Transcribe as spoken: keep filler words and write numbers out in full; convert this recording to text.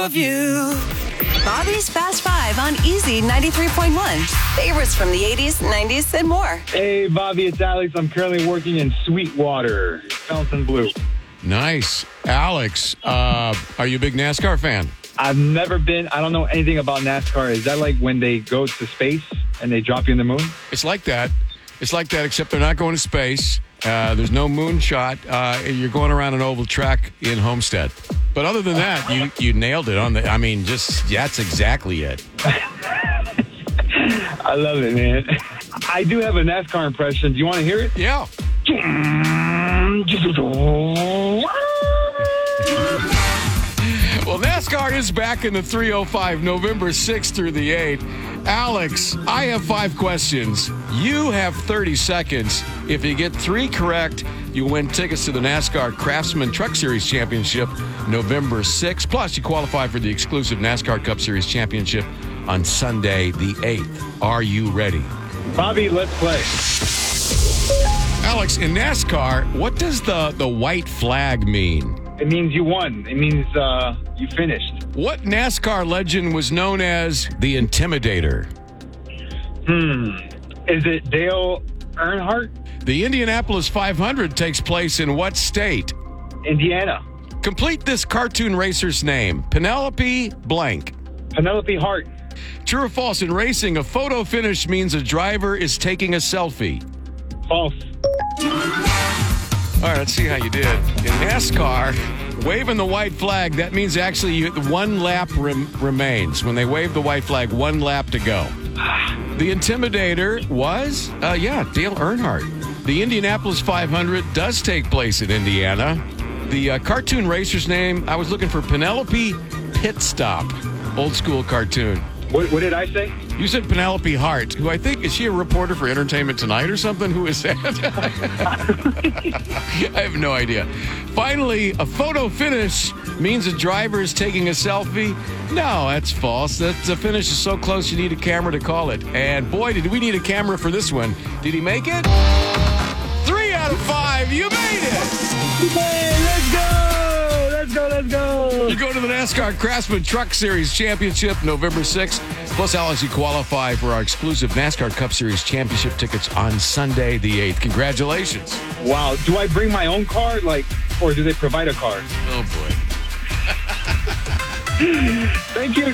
of you. Bobby's Fast Five on Easy ninety-three point one. Favorites from the eighties, nineties, and more. Hey, Bobby, it's Alex. I'm currently working in Sweetwater, Fountain Blue. Nice. Alex, uh, are you a big NASCAR fan? I've never been. I don't know anything about NASCAR. Is that like when they go to space and they drop you in the moon? It's like that. It's like that, except they're not going to space. Uh, there's no moonshot. Uh, you're going around an oval track in Homestead. But other than that, you, you nailed it on the. I mean, just that's exactly it. I love it, man. I do have a NASCAR impression. Do you want to hear it? Yeah. Well, NASCAR is back in the three oh five, November sixth through the eighth. Alex, I have five questions. You have thirty seconds. If you get three correct, you win tickets to the NASCAR Craftsman Truck Series Championship November sixth. Plus, you qualify for the exclusive NASCAR Cup Series Championship on Sunday the eighth. Are you ready? Bobby, let's play. Alex, in NASCAR, what does the, the white flag mean? It means you won. It means uh, you finished. What NASCAR legend was known as the Intimidator? Hmm. Is it Dale Earnhardt? The Indianapolis five hundred takes place in what state? Indiana. Complete this cartoon racer's name. Penelope blank. Penelope Hart. True or false? In racing, a photo finish means a driver is taking a selfie. False. All right, let's see how you did. In NASCAR, waving the white flag, that means actually you, one lap rem, remains. When they wave the white flag, one lap to go. The Intimidator was, uh, yeah, Dale Earnhardt. The Indianapolis five hundred does take place in Indiana. The uh, cartoon racer's name, I was looking for Penelope Pit Stop. Old school cartoon. What, what did I say? You said Penelope Hart, who I think, is she a reporter for Entertainment Tonight or something? Who is that? I have no idea. Finally, a photo finish means a driver is taking a selfie. No, that's false. That, the finish is so close you need a camera to call it. And boy, did we need a camera for this one. Did he make it? Three out of five. You made it. Hey, let's go. Let's go. Let's go. You go to the NASCAR Craftsman Truck Series Championship November sixth. Plus, Alex, you qualify for our exclusive NASCAR Cup Series Championship tickets on Sunday the eighth. Congratulations. Wow. Do I bring my own car, like, or do they provide a car? Oh, boy. Thank you.